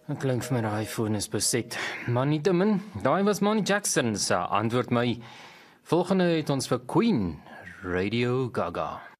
Ek klink vir my die iPhone is beset. Maar nietemin, daai was Monty Jackson se antwoord my. Volgende het ons vir Queen, Radio Gaga.